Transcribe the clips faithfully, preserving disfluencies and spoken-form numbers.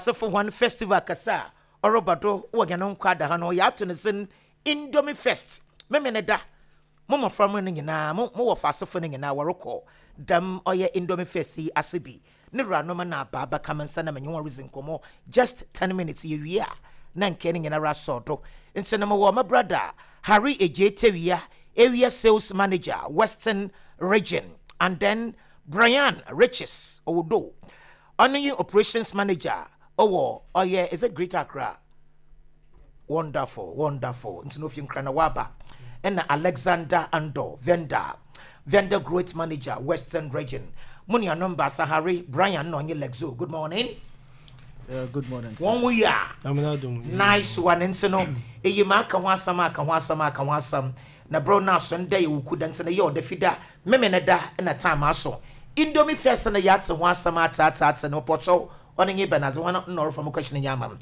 So for one festival kasa orobado wo gano kwada ha no ya to ne sin Indomie Fest memeneda mama from no nyina mo wo fasefo no nyina worokọ dam oye Indomie Fest asebi ne ranoma na baba kamansa na menyo reason komo just ten minutes ye wi a na nke ne nyina rasodo nse na mo my brother Harry Ejetewia area sales manager Western region, and then Brian Riches Odo honoring operations manager. Oh, oh yeah, is it Greater Accra? Wonderful, wonderful. Into Nofium Kranawaba. And Alexander Ando, vendor, vendor growth manager, Western region. Munya number Sahari, Brian Nonye Lexo. Good morning. Uh, good morning. One we are. Nice one. And so no, a yamaka wasama, kawasama, kawasam. Na bro na Sunday you couldn't say yo the fida, memeneda and a time also. Indomie Fest and the yachts and wasama tats and opocho. On even as one nor from a question in Yaman.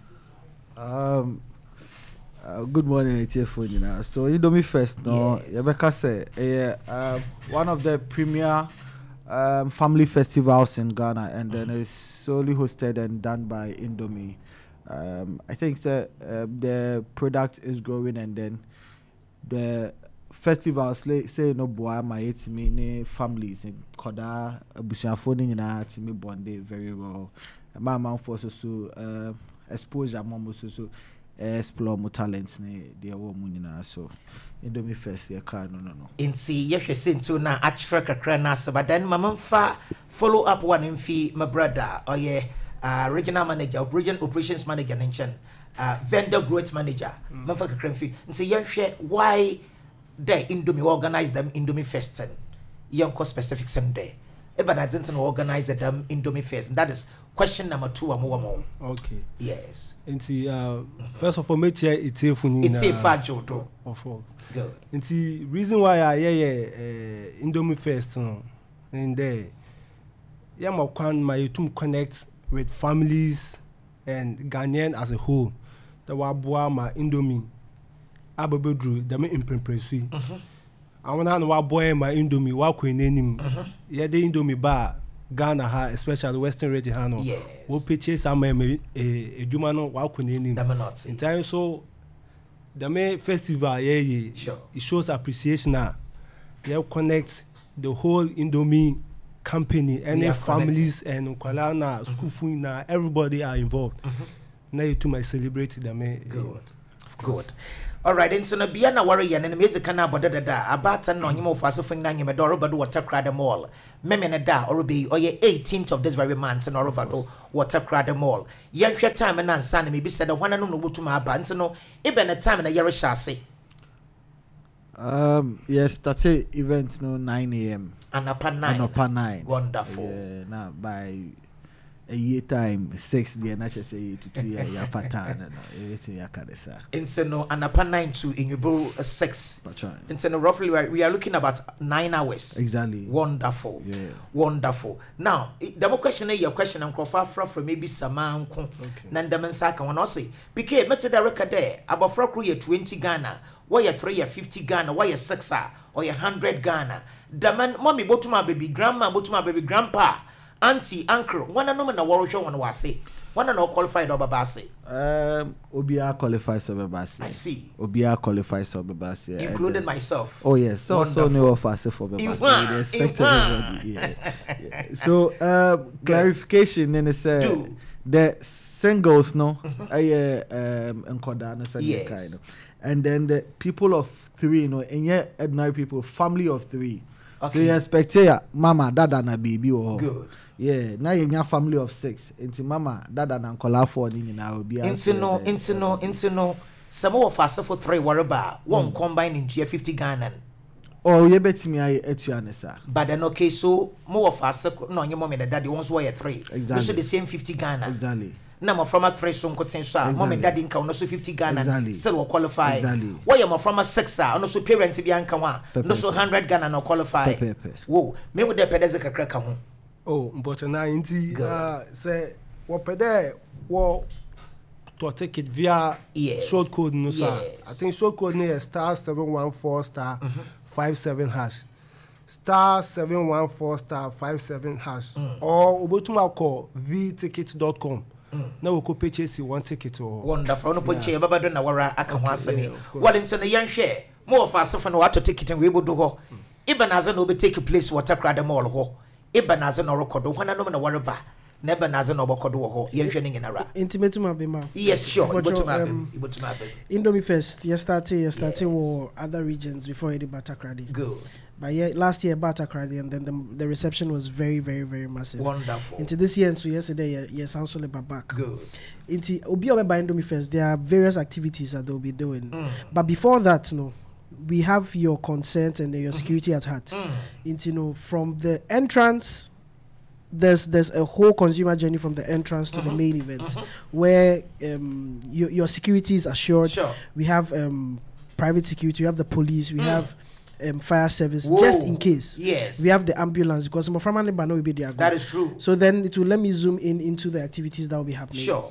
Um, uh, good morning, it's your phone, you know. So, Indomie Fest, no, Rebecca say, uh, uh, one of the premier um, family festivals in Ghana, and then it's solely hosted and done by Indomie. Um, I think that uh, the product is growing, and then the festivals like say no boy my eight many families in Koda Bushafoni in our team bonde very well. My mom for so uh exposure mom so explore more talents ne their woman so Indomie Fest ya car no no no. In see yes sin to na attra kakra na so but then mama fa follow up one in fee my brother or yeah uh regional manager region operations manager mention uh vendor growth manager mafa kakra fee and say yes why they Indomie organize them Indomie Fest and young cost specific Sunday. But I didn't organize them Indomie Fest. That is question number two. More. Okay. Yes. And see, uh, first of all, make sure it's a funny. It's a fajo too. Of all. Good. And see, reason why I yeah yeah uh, Indomie Fest uh, and there, yeah, my can my to connect with families and Ghanaian as a whole. The wabwa my Indomie. Ababedru the me impressui I wanna know what boy my Indomie what queen name yeah the Indomie bar Ghana ha especially Western region ha no yes we purchase am e eduma no what queen name in time so the me festival yeah yeah sure it shows appreciation now yeah connect the whole Indomie company any families and kwalana school food na everybody are involved now you to my celebrate the me good good. All right, and so na bia na worry ya na music na boda da abata na onyemo fa so fing na nyeme do robado water crowd mall meme na da orobe oye eighteenth of this very month na robado water crowd mall ye hwe time na nsa na me bi said hwana no no botuma aba nti no ebe na time na yere hyase um yes that's it event no nine a m and upper nine and upper nine wonderful yeah now by a year time six the na say to two year ya pattern no everything ya kadesa into no and upper nine to in you six into no roughly we are looking about nine hours exactly wonderful yeah wonderful now the more question your question and croffa from maybe sama nko na ndam nsaka wana say because mete the record there abofra kro ye twenty Ghana why ye three ye fifty Ghana why ye six or ye one hundred Ghana daman mommy botuma baby grandma botuma baby grandpa auntie uncle one no na woro show one wase one no qualified obabase um obia qualified obabase I see obia qualified obabase including myself oh yes so wonderful. So no offer for obabase we expect everybody yeah. Yeah. So um clarification in say the singles no I um enkoda no say kind and then the people of three you know and yet ordinary people family of three okay. So you expect yeah mama dada na baby or good yeah now you have family of six into mama dada na nkola four ni na obi into no into no into no some of us for three whatever one mm. combine into fifty Ghana oh you bet me I etuanesa but then okay so more of us no your mom and daddy ones were three exactly so the same fifty Ghana exactly now from a three so exactly. Mom and daddy nka no so fifty Ghana exactly. Still will qualify exactly. Why you from a six no so parent bi anka wa no so one hundred Ghana no qualify whoa me with the pedeza kakra ka ho oh but now inti uh say what pede what to take it via yes. short code no sir yes. I think short code is star seven one four star mm-hmm. five seven hash star seven one four star five seven hash mm. or obotuma call v ticket dot com na we ko purchase one ticket or wonderful no ponche baba do na wara aka ho asemi of course. wale nse no yenhwe mo fa asefo no wato ticket we bodo ho iba na aza no be take place water crowd mall ho iba na aza no record ho na no na wara ba na iba na aza no bokodo ho yenhwe ni nyinara intimate ma be ma yes sure But ibotu your, ma be um, ibotu ma be Indomie Fest yesterday yesterday Yes. were other regions before it Batakradi. good But yeah, last year Batakradi, and then the, the reception was very very very massive. wonderful Into this year and so yesterday yes also le back. good Into Obi Obe by Indomie Fest, there are various activities that they'll be doing. Mm. But before that, no, we have your consent and your security at heart. Mm. Into you know, from the entrance, there's there's a whole consumer journey from the entrance to the main event, where um your your security is assured. Sure. We have um private security, we have the police, we have um fire service Whoa. just in case. Yes. We have the ambulance because more from will be there. that is true So then it will let me zoom in into the activities that will be happening. sure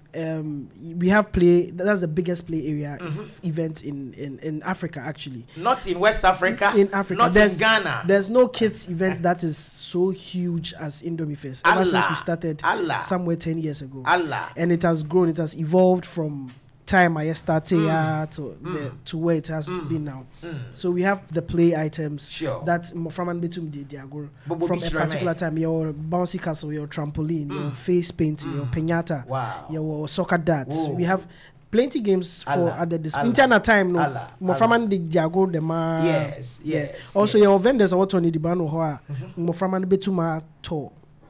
Um, we have play. That's the biggest play area event in, in, in Africa, actually. not in West Africa In Africa, not in there's, Ghana There's no kids event that is so huge as Indomie Fest. Ever since Allah. we started Allah. somewhere ten years ago, Allah and it has grown. It has evolved from time I started Mm. to the, to where it has been now. So we have the play items Sure. that from and between the Diago Bobo from a Beach particular Rame. time. Your bouncy castle, your trampoline, your face painting, your pinata, Wow. your soccer darts. Whoa. We have plenty games for Allah. at the display. Allah. Internal time no. Allah. More from and the Diago the ma. Yes, yes, Also yes. your vendors are what on the bano hoa. More from and betuma to.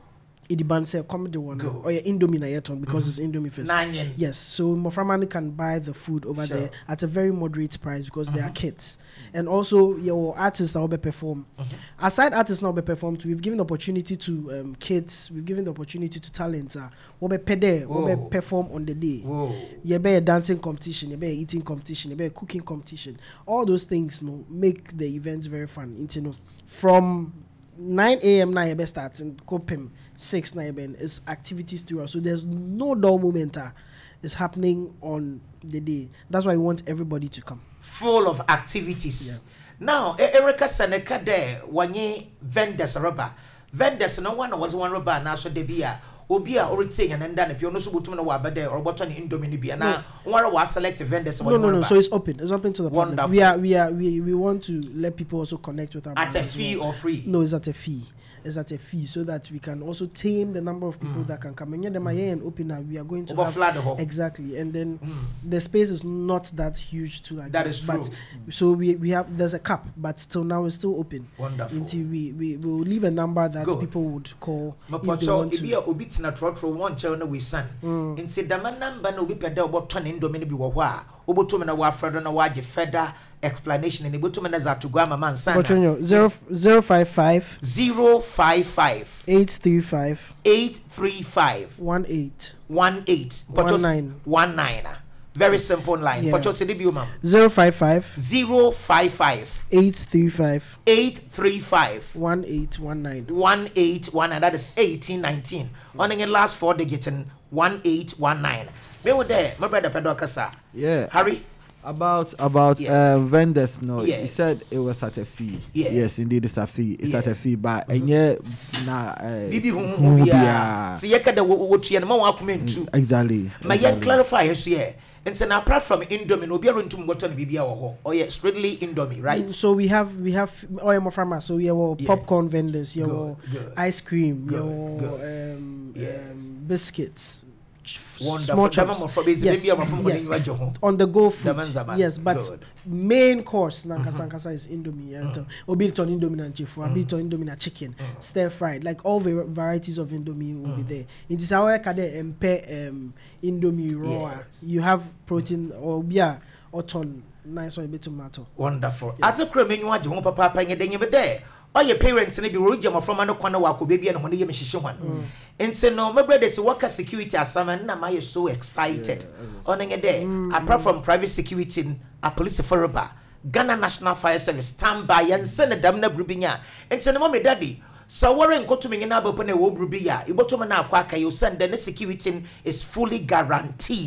Idiban say come the one Go. or your Indomie na yeton because it's Indomie Fest. Nanyen. Yes, so Moframani can buy the food over Sure. there at a very moderate price because they are kids. And also your artists that will be perform. Aside artists now be performed, we've given the opportunity to um, kids, we've given the opportunity to talents uh, will be pede, will Whoa. be perform on the day. Whoa. You be a dancing competition, you be a eating competition, you be a cooking competition. All those things you know, make the events very fun. You know, from nine a.m. now you be starting Kopim six nine is activities throughout. So there's no dull moment uh, is happening on the day. That's why we want everybody to come. full of activities. Yeah. Now, E- Erica Seneka there, wanye vendors rubber. Vendors no one was one rubber na so de bia. Obi a oriting and then if you no so butum na waba there or button Indomie bia na one was select vendors No, no, no. So it's open. It's open to the public. Wonderful. We are, we are, we, we want to let people also connect with our at brand a as fee well. or free. No, it's at a fee. It's at a fee so that we can also tame the number of people that can come. And yeah, them are here and open now. We are going to Over have flood the hall. exactly, and then the space is not that huge to like That is but true. so we we have there's a cap, but till now it's still open. Wonderful. Until we we will leave a number that Good. people would call if they Mapocho want ibi to. a obi tina trotro one channel na we san. Inti dama number na obi pede oboto ne Indomie bi wo ho a oboto na wa fredo na wa je further explanation and oboto na za to go ama man san. But zero zero five five zero five five eight three five eight three five one eight one eight One nine. one nine. Very simple line. Yeah. Pocho sidi bi umam. zero five five zero five five eight three five eight three five one eight one nine. one eight one nine. That is eighteen nineteen. On the last four digits in one eight one nine. Me wo there, my brother Pedro Kasa. Yeah. Harry. About about Yes. um, vendors, no. Yes. He said it was at a fee. Yes. Yes, indeed, it's a fee. It's at Yeah. a fee, but and yeah, na uh, Bibi hu hu hu bia. bia. Si yeka da wo wo tua na ma wa komentu. Exactly. Ma yen exactly. clarify here so here. And so now apart from Indomie, no be able to go to the bibia wo ho. Oh yeah, strictly Indomie, right? So we have we have oil more farmers. So we have our Yeah. popcorn vendors, your Good, good. ice cream, Good, your good. um, Yes. um, biscuits, ch- Wonderful. small Dama chops. mo for base, Yes, baby, I'm from yes. Money Rajo. On the go food. Dama nzaba. Yes, but Good. main course nankasa nkasa is Indomie. And obi ton Indomie na chifu, obi ton Indomie na chicken, stir fried, like all the varieties of Indomie will be there. It is how I can empe um Indomie raw. Yes. You have protein or beer or ton. Nice one, a bit tomato. Wonderful. As a cream you want to home papa pay den be there. All your parents ne be ro jam from no kwana wa ko baby and ho ne yem hihye hwan. Nti no my brothers work security assignment na my so excited. On nye there apart from private security a police forever. Ghana National Fire Service stand by and send dam na brubinya. Nti no mommy daddy so worry nko to me na ba po na wo brubiya. Iboto me na akwa aka you send the security is fully guaranteed.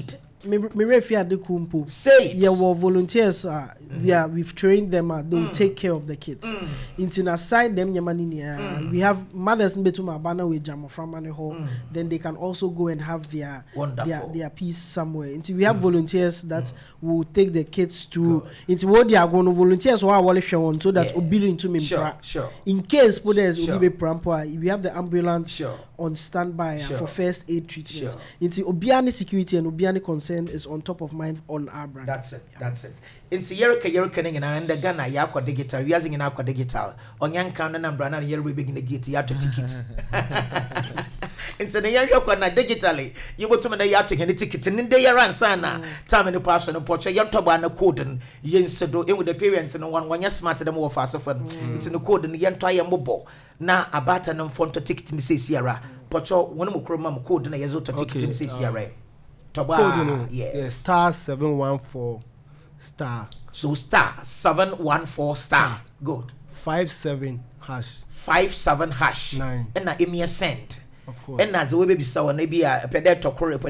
me me refi ade kumpo. Say it. Yeah, well, volunteers uh, we are we've trained them uh, they will take care of the kids. Into aside them nyamani uh, we have mothers betuma bana we jam from money home. Then they can also go and have their Wonderful. their their piece somewhere. Into we have volunteers that will take the kids to into what they are going to volunteers who are wale share so that Yes. obi into me. Sure, sure. In case put there's Sure. obi be prampo, we have the ambulance Sure. on standby uh, Sure. for first aid treatment. Sure. Into obiani security and obiani concern is on top of mind on our brand. That's it. That's it. Insi yereka yereka ne nyina nda Ghana ya kwa digital. Wiazi nyina kwa digital. Onyanka na nambra na yere we begin gate ya to ticket. Insi ne yereka kwa na digitally. Yibotum na ya to hene ticket nde yera ansana. Time ne pass no pocho yentoba na code yensedo e with the parents no one wanya smart dem wo fast for. It's no code ne yento ayembo na abata no fonto ticket ni se siara. Pocho wonu mo kroma mo code na yezo to ticket ni se siara. Toba. Code, you know, Yeah. yeah, star seven one four star So star seven one four star. Good. five seven hash. Five seven hash. Nine. And na emi send. Of course. And na the way baby saw na bi a pede tokore